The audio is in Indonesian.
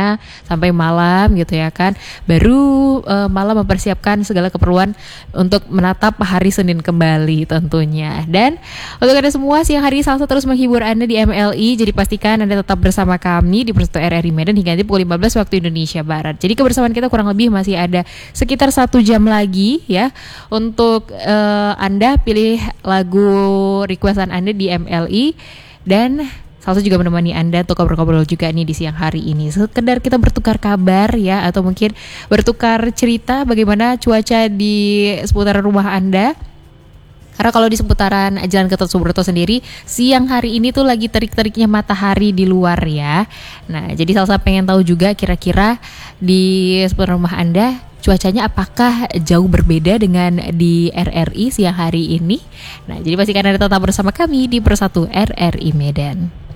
siangnya sampai malam gitu ya kan. Baru malam mempersiapkan segala keperluan untuk menatap hari Senin kembali tentunya. Dan untuk Anda semua, siang hari Salsa terus menghibur Anda di MLI. Jadi pastikan Anda tetap bersama kami di Persatu RRI Medan hingga nanti pukul 15 waktu Indonesia Barat. Jadi kebersamaan kita kurang lebih masih ada sekitar 1 jam lagi ya untuk Anda pilih lagu requestan Anda di MLI. Dan Salsa juga menemani Anda untuk ngobrol-ngobrol juga nih di siang hari ini. Sekedar kita bertukar kabar ya, atau mungkin bertukar cerita bagaimana cuaca di seputaran rumah Anda. Karena kalau di seputaran Jalan Gatot Subroto sendiri, siang hari ini tuh lagi terik-teriknya matahari di luar ya. Nah, jadi Salsa pengen tahu juga kira-kira di seputaran rumah Anda cuacanya apakah jauh berbeda dengan di RRI siang hari ini. Nah, jadi pastikan Anda tetap bersama kami di Persatu RRI Medan.